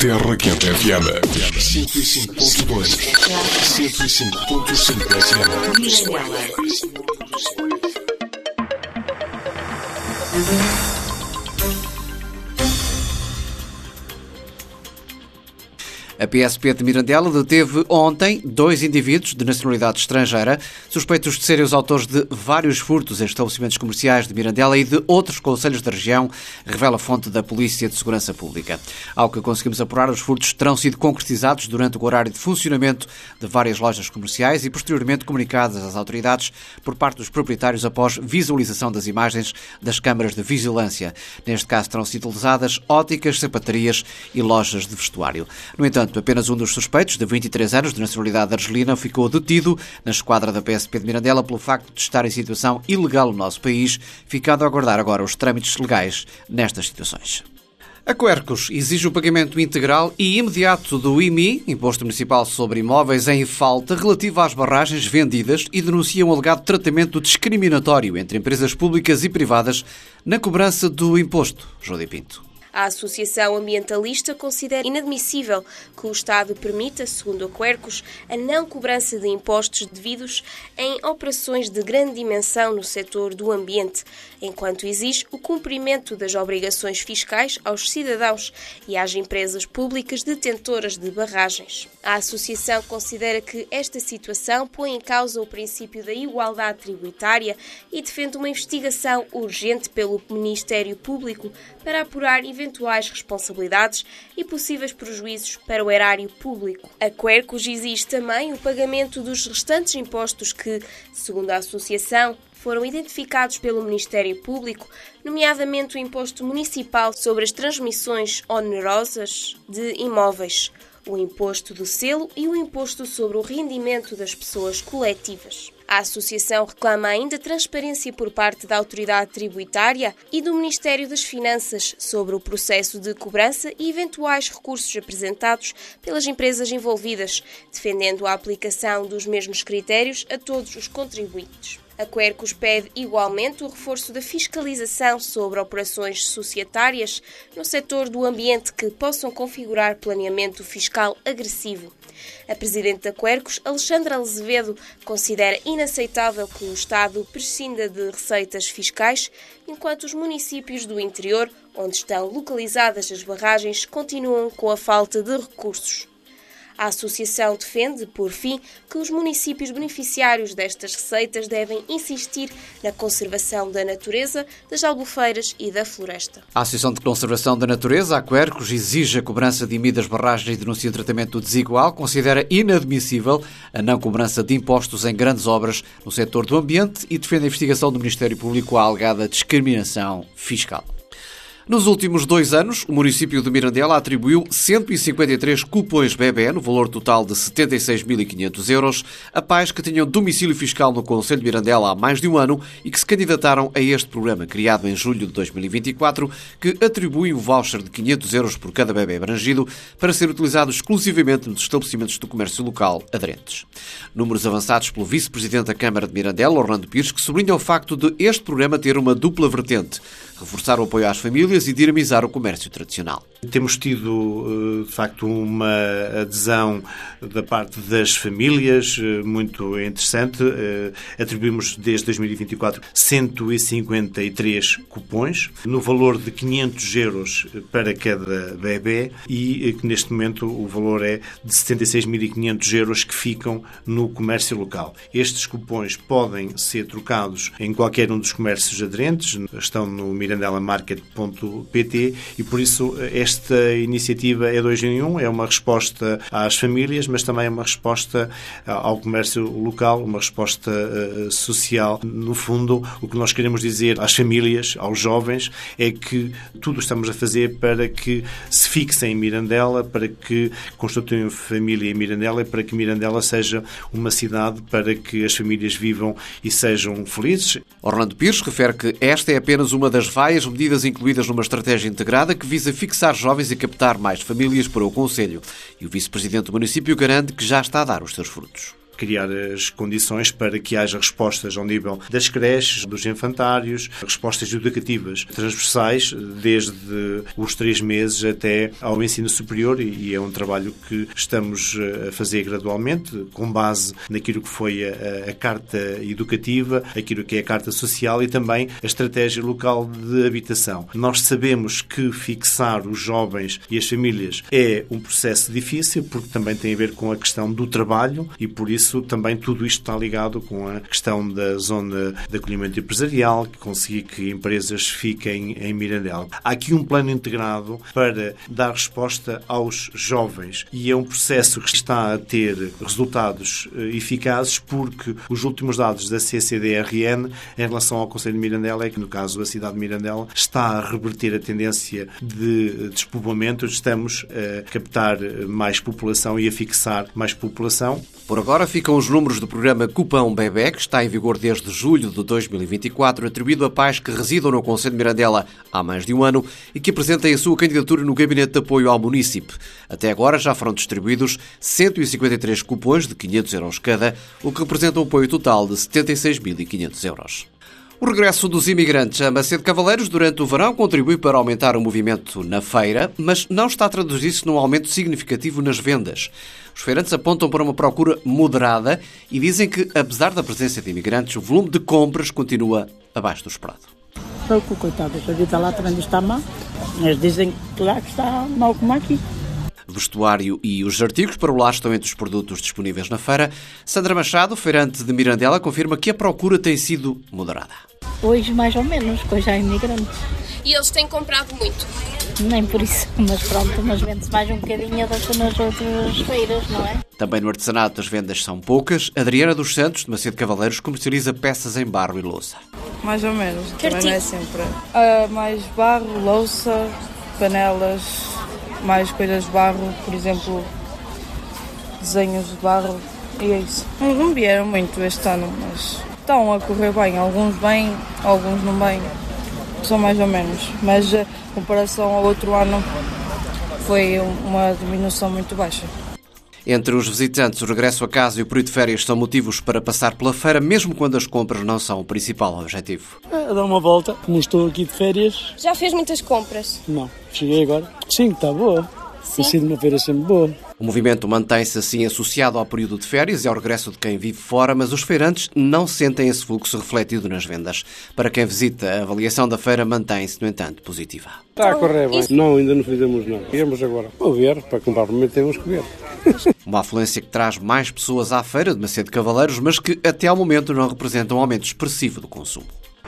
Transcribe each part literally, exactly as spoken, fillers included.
Terra Quente F M cento e cinco ponto dois, cento e cinco ponto cinco F M. A P S P de Mirandela deteve ontem dois indivíduos de nacionalidade estrangeira, suspeitos de serem os autores de vários furtos em estabelecimentos comerciais de Mirandela e de outros concelhos da região, revela a fonte da Polícia de Segurança Pública. Ao que conseguimos apurar, os furtos terão sido concretizados durante o horário de funcionamento de várias lojas comerciais e posteriormente comunicadas às autoridades por parte dos proprietários após visualização das imagens das câmaras de vigilância. Neste caso terão sido lesadas óticas, sapatarias e lojas de vestuário. No entanto, apenas um dos suspeitos, de vinte e três anos, de nacionalidade argelina, ficou detido na esquadra da P S P de Mirandela pelo facto de estar em situação ilegal no nosso país, ficando a aguardar agora os trâmites legais nestas situações. A Quercus exige o pagamento integral e imediato do I M I, Imposto Municipal sobre Imóveis em Falta, relativo às barragens vendidas e denuncia um alegado tratamento discriminatório entre empresas públicas e privadas na cobrança do imposto. José Pinto. A Associação Ambientalista considera inadmissível que o Estado permita, segundo a Quercus, a não cobrança de impostos devidos em operações de grande dimensão no setor do ambiente, enquanto exige o cumprimento das obrigações fiscais aos cidadãos e às empresas públicas detentoras de barragens. A Associação considera que esta situação põe em causa o princípio da igualdade tributária e defende uma investigação urgente pelo Ministério Público para apurar eventuais responsabilidades e possíveis prejuízos para o erário público. A Quercus exige também o pagamento dos restantes impostos que, segundo a Associação, foram identificados pelo Ministério Público, nomeadamente o Imposto Municipal sobre as Transmissões Onerosas de Imóveis, o Imposto do Selo e o Imposto sobre o Rendimento das Pessoas Coletivas. A Associação reclama ainda transparência por parte da Autoridade Tributária e do Ministério das Finanças sobre o processo de cobrança e eventuais recursos apresentados pelas empresas envolvidas, defendendo a aplicação dos mesmos critérios a todos os contribuintes. A Quercus pede igualmente o reforço da fiscalização sobre operações societárias no setor do ambiente que possam configurar planeamento fiscal agressivo. A presidente da Quercus, Alexandra Azevedo, considera inaceitável que o Estado prescinda de receitas fiscais, enquanto os municípios do interior, onde estão localizadas as barragens, continuam com a falta de recursos. A Associação defende, por fim, que os municípios beneficiários destas receitas devem insistir na conservação da natureza, das albufeiras e da floresta. A Associação de Conservação da Natureza, a Quercus, exige a cobrança de I M I das barragens e denuncia o tratamento desigual, considera inadmissível a não cobrança de impostos em grandes obras no setor do ambiente e defende a investigação do Ministério Público à alegada discriminação fiscal. Nos últimos dois anos, o município de Mirandela atribuiu cento e cinquenta e três cupões bebé, no valor total de setenta e seis mil e quinhentos euros, a pais que tinham domicílio fiscal no concelho de Mirandela há mais de um ano e que se candidataram a este programa, criado em julho de dois mil e vinte e quatro, que atribui um voucher de quinhentos euros por cada bebé abrangido para ser utilizado exclusivamente nos estabelecimentos do comércio local aderentes. Números avançados pelo vice-presidente da Câmara de Mirandela, Orlando Pires, que sublinha o facto de este programa ter uma dupla vertente: reforçar o apoio às famílias e dinamizar o comércio tradicional. Temos tido, de facto, uma adesão da parte das famílias muito interessante. Atribuímos desde dois mil e vinte e quatro cento e cinquenta e três cupões, no valor de quinhentos euros para cada bebé, e que neste momento o valor é de setenta e seis mil e quinhentos euros que ficam no comércio local. Estes cupões podem ser trocados em qualquer um dos comércios aderentes, estão no mirandela market ponto pt, e por isso esta iniciativa é dois em um, é uma resposta às famílias, mas também é uma resposta ao comércio local, uma resposta uh, social. No fundo, o que nós queremos dizer às famílias, aos jovens, é que tudo estamos a fazer para que se fixem em Mirandela, para que constituam família em Mirandela e para que Mirandela seja uma cidade para que as famílias vivam e sejam felizes. Orlando Pires refere que esta é apenas uma das várias medidas incluídas numa estratégia integrada que visa fixar jovens e captar mais famílias para o concelho. E o vice-presidente do município garante que já está a dar os seus frutos. criar as condições para que haja respostas ao nível das creches, dos infantários, respostas educativas transversais, desde os três meses até ao ensino superior, e é um trabalho que estamos a fazer gradualmente, com base naquilo que foi a, a Carta Educativa, aquilo que é a Carta Social e também a Estratégia Local de Habitação. Nós sabemos que fixar os jovens e as famílias é um processo difícil, porque também tem a ver com a questão do trabalho e, por isso, também tudo isto está ligado com a questão da zona de acolhimento empresarial, que conseguir que empresas fiquem em Mirandela. Há aqui um plano integrado para dar resposta aos jovens e é um processo que está a ter resultados eficazes, porque os últimos dados da C C D R N em relação ao Concelho de Mirandela é que, no caso, a cidade de Mirandela está a reverter a tendência de despovoamento. Estamos a captar mais população e a fixar mais população. Por agora ficam os números do programa Cupão Bebé, que está em vigor desde julho de dois mil e vinte e quatro, atribuído a pais que residam no Concelho de Mirandela há mais de um ano e que apresentem a sua candidatura no Gabinete de Apoio ao Munícipe. Até agora já foram distribuídos cento e cinquenta e três cupões de quinhentos euros cada, o que representa um apoio total de setenta e seis mil e quinhentos euros. O regresso dos imigrantes a Macedo Cavaleiros durante o verão contribui para aumentar o movimento na feira, mas não está a traduzir-se num aumento significativo nas vendas. Os feirantes apontam para uma procura moderada e dizem que, apesar da presença de imigrantes, o volume de compras continua abaixo do esperado. Pouco, coitado, a vida lá também está mal. Eles dizem que lá que está mal como aqui. Vestuário e os artigos para o lar estão entre os produtos disponíveis na feira. Sandra Machado, feirante de Mirandela, confirma que a procura tem sido moderada. Hoje mais ou menos, pois há imigrantes. E eles têm comprado muito? Nem por isso, mas pronto, mas vende-se mais um bocadinho do que nas outras feiras, não é? Também no artesanato as vendas são poucas. Adriana dos Santos, de Macedo Cavaleiros, comercializa peças em barro e louça. Mais ou menos, também não é sempre. Uh, mais barro, louça, panelas, mais coisas de barro, por exemplo, desenhos de barro, e é isso. Não vieram muito este ano, mas estão a correr bem, alguns bem, alguns não bem, são mais ou menos, mas em comparação ao outro ano foi uma diminuição muito baixa. Entre os visitantes, o regresso a casa e o período de férias são motivos para passar pela feira, mesmo quando as compras não são o principal objetivo. A dar uma volta, como estou aqui de férias. Já fez muitas compras? Não, cheguei agora. Sim, está boa. Tem sido uma feira sempre boa. O movimento mantém-se assim associado ao período de férias e ao regresso de quem vive fora, mas os feirantes não sentem esse fluxo refletido nas vendas. Para quem visita, a avaliação da feira mantém-se, no entanto, positiva. Está a correr bem. Não, ainda não fizemos nada. Iremos agora. Vou ver, para comprar primeiro temos que ver. Uma afluência que traz mais pessoas à feira de Macedo Cavaleiros, mas que até ao momento não representa um aumento expressivo do consumo.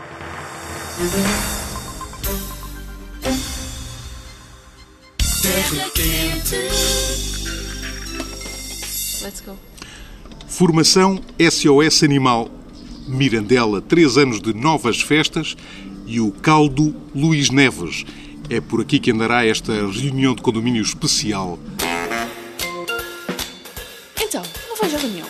Let's go. Formação S O S Animal. Mirandela, três anos de novas festas e o caldo Luís Neves. É por aqui que andará esta reunião de condomínio especial. Então, não vais à reunião?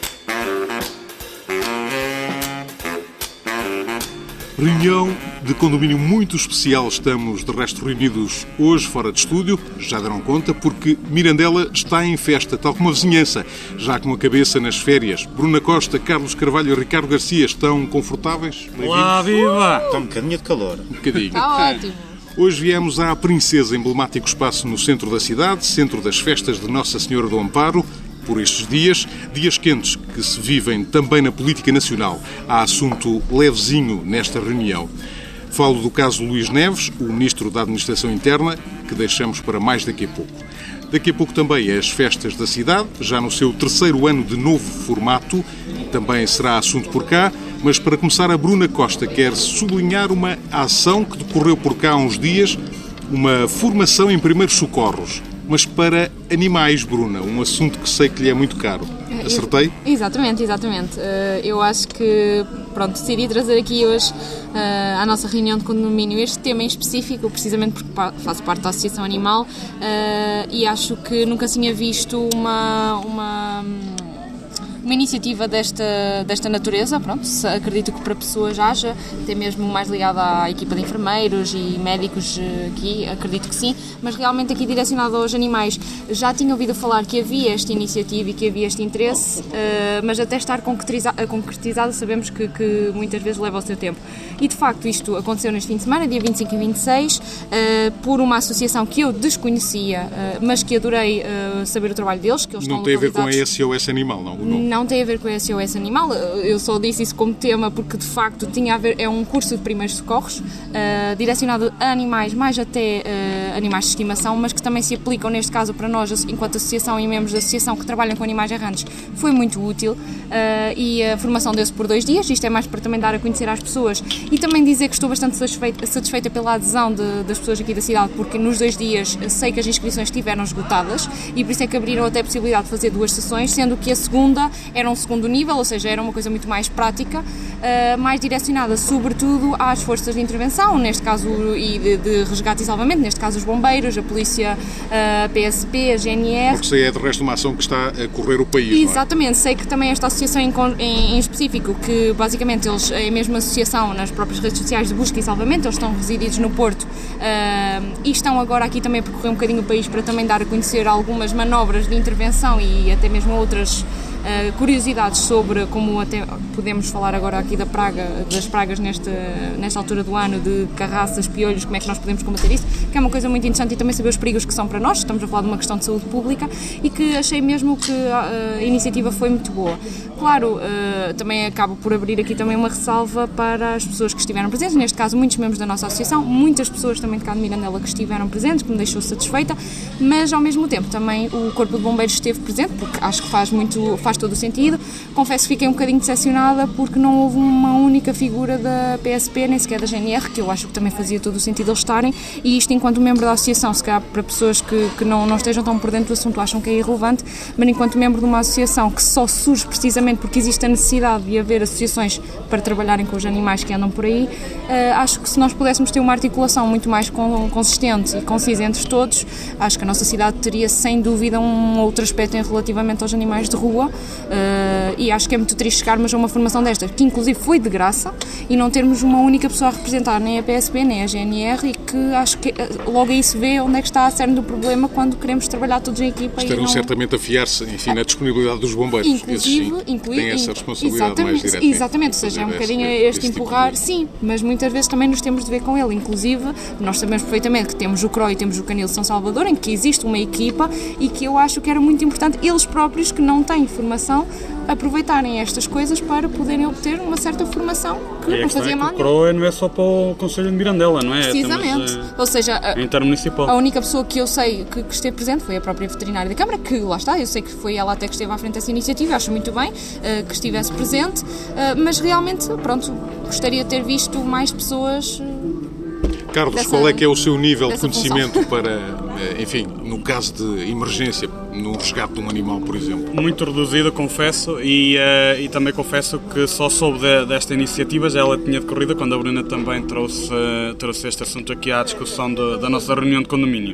Reunião de condomínio muito especial. Estamos, de resto, reunidos hoje fora de estúdio. Já deram conta, porque Mirandela está em festa, tal como a vizinhança, já com a cabeça nas férias. Bruna Costa, Carlos Carvalho e Ricardo Garcia estão confortáveis? Olá, viva! Está um bocadinho de calor. Um bocadinho. Está ótimo. Hoje viemos à Princesa, emblemático espaço no centro da cidade, centro das festas de Nossa Senhora do Amparo. Por estes dias, dias quentes que se vivem também na política nacional. Há assunto levezinho nesta reunião. Falo do caso Luís Neves, o Ministro da Administração Interna, que deixamos para mais daqui a pouco. Daqui a pouco também as festas da cidade, já no seu terceiro ano de novo formato. Também será assunto por cá, mas para começar a Bruna Costa quer sublinhar uma ação que decorreu por cá há uns dias, uma formação em primeiros socorros. Mas para animais, Bruna, um assunto que sei que lhe é muito caro. Acertei? Exatamente, exatamente. Eu acho que, pronto, decidi trazer aqui hoje à nossa reunião de condomínio este tema em específico, precisamente porque faço parte da Associação Animal e acho que nunca tinha visto uma, uma, uma iniciativa desta, desta natureza, pronto, acredito que para pessoas haja, até mesmo mais ligada à equipa de enfermeiros e médicos aqui, acredito que sim, mas realmente aqui direcionado aos animais. Já tinha ouvido falar que havia esta iniciativa e que havia este interesse, mas até estar concretizado sabemos que, que muitas vezes leva o seu tempo. E de facto isto aconteceu neste fim de semana, dia vinte e cinco e vinte e seis, por uma associação que eu desconhecia, mas que adorei saber o trabalho deles, que eles não estão tem a ver com a localizados... S O S Animal, não? Não, não tem a ver com a S O S Animal, eu só disse isso como tema porque de facto tinha a ver, é um curso de primeiros socorros, uh, direcionado a animais, mais até uh, animais de estimação, mas que também se aplicam neste caso para nós, enquanto associação e membros da associação que trabalham com animais errantes, foi muito útil, uh, e a formação deu-se por dois dias, isto é mais para também dar a conhecer às pessoas e também dizer que estou bastante satisfeita, satisfeita pela adesão de, das pessoas aqui da cidade, porque nos dois dias sei que as inscrições estiveram esgotadas e por isso é que abriram até a possibilidade de fazer duas sessões, sendo que a segunda era um segundo nível, ou seja, era uma coisa muito mais prática, uh, mais direcionada sobretudo às forças de intervenção, neste caso e de, de resgate e salvamento, neste caso os bombeiros, a polícia, a P S P, a G N R. Porque sei é de resto uma ação que está a correr o país, exatamente, não é? Sei que também esta associação em, em, em específico, que basicamente eles, é a mesma associação nas próprias redes sociais de busca e salvamento, eles estão resididos no Porto, uh, e estão agora aqui também a percorrer um bocadinho o país para também dar a conhecer algumas manobras de intervenção e até mesmo outras Uh, curiosidades sobre como até podemos falar agora aqui da praga, das pragas neste, nesta altura do ano, de carraças, piolhos, como é que nós podemos combater isso, que é uma coisa muito interessante, e também saber os perigos que são para nós, estamos a falar de uma questão de saúde pública, e que achei mesmo que a, a iniciativa foi muito boa. Claro, uh, também acabo por abrir aqui também uma ressalva para as pessoas que estiveram presentes, neste caso muitos membros da nossa associação, muitas pessoas também de cá de Mirandela que estiveram presentes, que me deixou satisfeita, mas ao mesmo tempo também o Corpo de Bombeiros esteve presente, porque acho que faz muito, faz todo o sentido. Confesso que fiquei um bocadinho decepcionada porque não houve uma única figura da P S P, nem sequer da G N R, que eu acho que também fazia todo o sentido eles estarem, e isto enquanto membro da associação, se calhar para pessoas que, que não, não estejam tão por dentro do assunto acham que é irrelevante, mas enquanto membro de uma associação que só surge precisamente porque existe a necessidade de haver associações para trabalharem com os animais que andam por aí, uh, acho que se nós pudéssemos ter uma articulação muito mais consistente e concisa entre todos, acho que a nossa cidade teria sem dúvida um outro aspecto em relativamente aos animais de rua, uh, e acho que é muito triste chegarmos a uma formação desta, que inclusive foi de graça, e não termos uma única pessoa a representar nem a P S P nem a G N R, e que acho que uh, logo aí se vê onde é que está a cerne do problema quando queremos trabalhar todos em equipa. Estarão e não... certamente a fiar-se, enfim, na disponibilidade dos bombeiros. Inclusive, Esses, sim, inclui, têm essa responsabilidade mais direta. Exatamente, ou seja, é um bocadinho este empurrar, sim, mas muitas vezes também nos temos de ver com ele. Inclusive, nós sabemos perfeitamente que temos o C R O I e temos o Canil de São Salvador, em que existe uma equipa, e que eu acho que era muito importante eles próprios, que não têm formação, aproveitarem estas coisas para poderem obter uma certa formação que e não fazia mal. O C R O I não é só para o Conselho de Mirandela, não é? Precisamente. Temos, ou seja, a, intermunicipal. A única pessoa que eu sei que, que esteve presente foi a própria veterinária da Câmara, que lá está, eu sei que foi ela até que esteve à frente dessa iniciativa, acho muito bem uh, que estivesse presente, uh, mas realmente, pronto, gostaria de ter visto mais pessoas... Uh, Carlos, dessa, qual é que é o seu nível de conhecimento função? para, enfim, no caso de emergência, no resgate de um animal, por exemplo? Muito reduzido, confesso, e, uh, e também confesso que só soube de, desta iniciativa, já ela tinha decorrido quando a Bruna também trouxe, uh, trouxe este assunto aqui à discussão de, da nossa reunião de condomínio.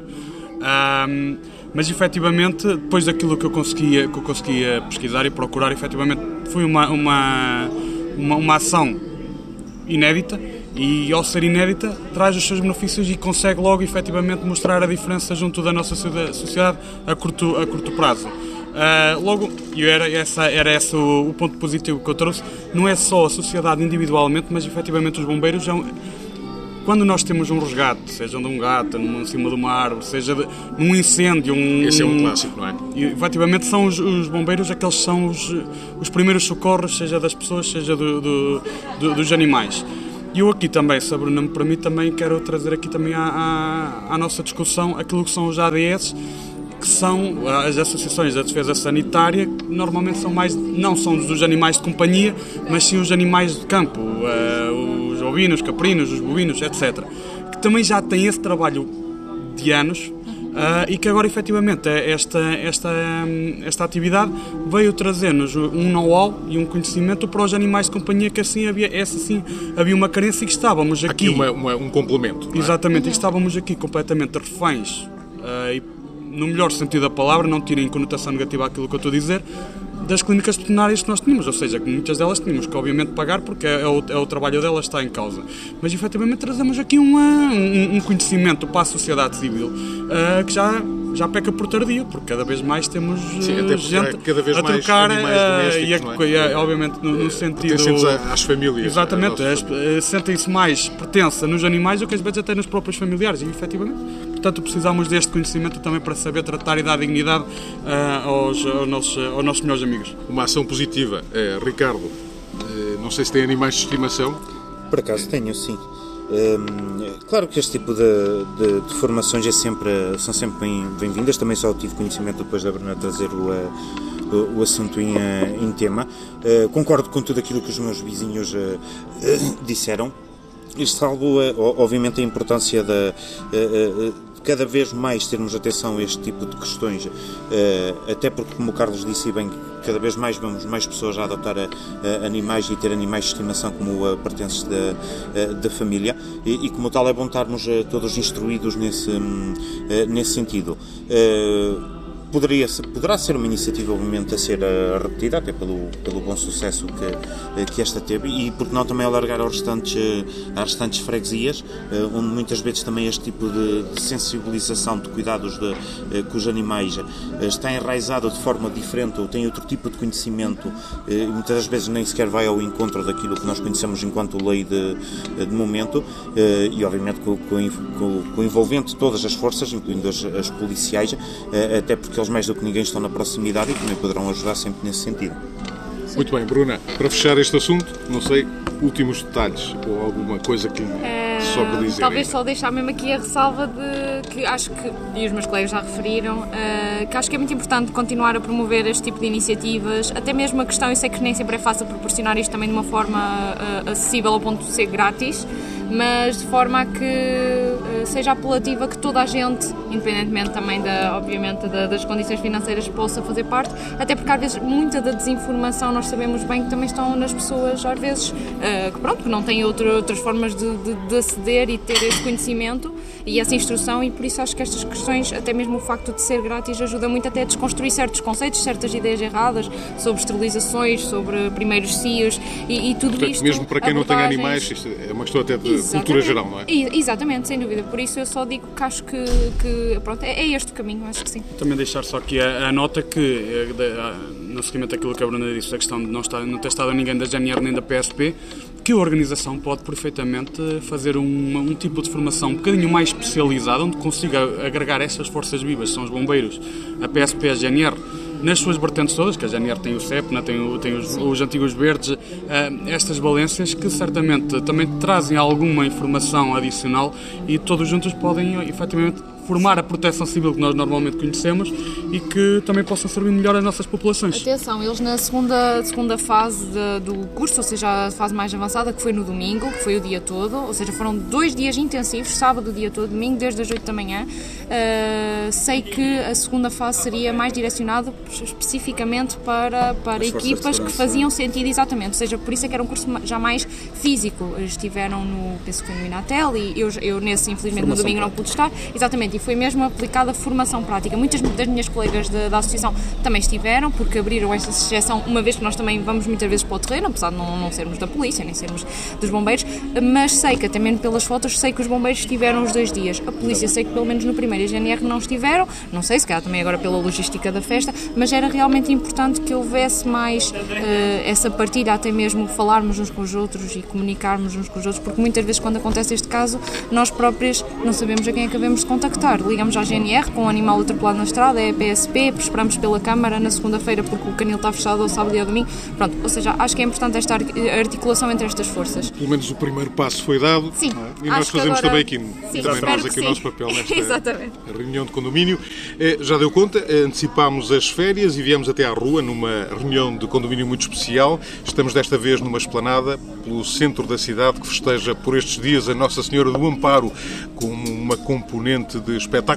Um, mas efetivamente, depois daquilo que eu conseguia, que eu conseguia pesquisar e procurar, efetivamente foi uma, uma, uma, uma ação inédita, e ao ser inédita traz os seus benefícios e consegue logo efetivamente mostrar a diferença junto da nossa sociedade a curto, a curto prazo. Uh, logo, e era, essa, era esse o, o ponto positivo que eu trouxe, não é só a sociedade individualmente, mas efetivamente os bombeiros já, quando nós temos um resgate, seja de um gato, numa, cima de uma árvore, seja de, num incêndio... Um, Esse é um clássico, não é? E, efetivamente são os, os bombeiros, aqueles são os, os primeiros socorros, seja das pessoas, seja do, do, do, dos animais. E eu aqui também, se a Bruna me permite, também quero trazer aqui também à, à, à nossa discussão aquilo que são os A D S, que são as associações da defesa sanitária, que normalmente são mais, não são dos animais de companhia, mas sim os animais de campo, uh, os ovinos, caprinos, os bovinos, etcétera. Que também já têm esse trabalho de anos, uh, e que agora efetivamente esta, esta, esta atividade veio trazer-nos um know-how e um conhecimento para os animais de companhia, que assim havia, essa sim havia uma carência, e que estávamos aqui... Aqui uma, uma, um complemento, não é? Exatamente, e estávamos aqui completamente reféns, uh, e no melhor sentido da palavra, não tirem conotação negativa àquilo que eu estou a dizer, das clínicas veterinárias que nós tínhamos, ou seja, que muitas delas tínhamos que obviamente pagar porque é o, é o trabalho delas está em causa. Mas efetivamente trazemos aqui uma, um, um conhecimento para a sociedade civil uh, que já, já peca por tardia, porque cada vez mais temos uh, Sim, até gente cada vez a mais trocar uh, e, a, não é? e a, obviamente no, no sentido... Pertencentes às famílias. Exatamente, sentem-se mais pertença nos animais do que às vezes até nos próprios familiares e efetivamente, portanto precisamos deste conhecimento também para saber tratar e dar dignidade uh, aos, aos, nossos, aos nossos melhores amigos. Uma ação positiva. É, Ricardo, uh, não sei se tem animais de estimação? Por acaso tenho, sim. Hum, claro que este tipo de, de, de formações é sempre, são sempre bem-vindas. Também só tive conhecimento depois da Bruna trazer o, o, o assunto em, em tema. Uh, concordo com tudo aquilo que os meus vizinhos uh, uh, disseram. Isto salvo, uh, obviamente, a importância da... Uh, uh, cada vez mais termos atenção a este tipo de questões, até porque, como o Carlos disse bem, cada vez mais vemos mais pessoas a adotar animais e ter animais de estimação como pertences da, da família e, e como tal é bom estarmos todos instruídos nesse, nesse sentido. Poderia, poderá ser uma iniciativa, obviamente, a ser uh, repetida, até pelo, pelo bom sucesso que, uh, que esta teve, e porque não também alargar aos restantes, uh, às restantes freguesias, uh, onde muitas vezes também este tipo de, de sensibilização, de cuidados de, uh, com os animais uh, está enraizado de forma diferente ou tem outro tipo de conhecimento, uh, e muitas das vezes nem sequer vai ao encontro daquilo que nós conhecemos enquanto lei de, de momento, uh, e obviamente com, com, com, com o envolvente de todas as forças, incluindo as, as policiais, uh, até porque eles mais do que ninguém estão na proximidade e também poderão ajudar sempre nesse sentido. Muito bem, Bruna, para fechar este assunto, não sei, últimos detalhes ou alguma coisa que é, sobre dizer. Talvez só deixar mesmo aqui a ressalva de que acho que, e os meus colegas já referiram, uh, que acho que é muito importante continuar a promover este tipo de iniciativas, até mesmo a questão, eu sei que nem sempre é fácil proporcionar isto também de uma forma uh, acessível ao ponto de ser grátis, mas de forma a que uh, seja apelativa, que toda a gente, independentemente também, da, obviamente, da, das condições financeiras, possa fazer parte, até porque às vezes muita da desinformação nós sabemos bem que também estão nas pessoas, às vezes, uh, que pronto, que não têm outra, outras formas de, de, de aceder e ter esse conhecimento e essa instrução, e por isso acho que estas questões, até mesmo o facto de ser grátis, ajuda muito até a desconstruir certos conceitos, certas ideias erradas sobre esterilizações, sobre primeiros cios e, e tudo Portanto, isto. Mesmo para quem abordagens... não tem animais, isto é uma questão até de Exatamente. Cultura geral, não é? Exatamente, sem dúvida. Por isso eu só digo que acho que, que pronto, é, é este o caminho, acho que sim. Também deixar só aqui a, a nota que, no seguimento daquilo que a Bruna disse, a questão de não, estar, não ter estado ninguém da G N R nem da P S P, que a organização pode perfeitamente fazer um, um tipo de formação um bocadinho mais especializada, onde consiga agregar essas forças vivas, são os bombeiros, a P S P, a G N R, nas suas vertentes todas, que a G N R tem o CEPNA, tem, o, tem os, os antigos verdes, uh, estas valências que certamente também trazem alguma informação adicional e todos juntos podem efetivamente formar a proteção civil que nós normalmente conhecemos e que também possam servir melhor às nossas populações. Atenção, eles na segunda, segunda fase de, do curso, ou seja, a fase mais avançada, que foi no domingo, que foi o dia todo, ou seja, foram dois dias intensivos, sábado o dia todo, domingo desde as oito da manhã. Uh, sei que a segunda fase seria mais direcionado especificamente para, para equipas que faziam sentido, exatamente, ou seja, por isso é que era um curso já mais físico. Estiveram no, penso que foi no Inatel, e eu, eu nesse, infelizmente, formação no domingo prática. Não pude estar, exatamente, e foi mesmo aplicada a formação prática. Muitas das minhas colegas de, da associação também estiveram, porque abriram esta exceção, uma vez que nós também vamos muitas vezes para o terreno, apesar de não, não sermos da polícia, nem sermos dos bombeiros, mas sei que, até mesmo pelas fotos, sei que os bombeiros estiveram os dois dias. A polícia sei que pelo menos no primeiro e a G N R não estiveram, não sei, se calhar também agora pela logística da festa, mas era realmente importante que houvesse mais uh, essa partilha, até mesmo falarmos uns com os outros e comunicarmos uns com os outros, porque muitas vezes quando acontece este caso, nós próprios não sabemos a quem é que devemos de contactar. Ligamos à G N R com um animal atropelado na estrada, é a P S P, esperamos pela Câmara na segunda-feira porque o canil está fechado ao sábado e ao domingo. Pronto, ou seja, acho que é importante esta articulação entre estas forças. Pelo menos o primeiro passo foi dado. Sim. É? E nós fazemos agora... também aqui, sim, também nós aqui o nosso papel nesta reunião de condomínio. Já deu conta, antecipámos as férias e viemos até à rua numa reunião de condomínio muito especial. Estamos desta vez numa esplanada pelo centro da cidade que festeja por estes dias a Nossa Senhora do Amparo como uma componente de espetáculo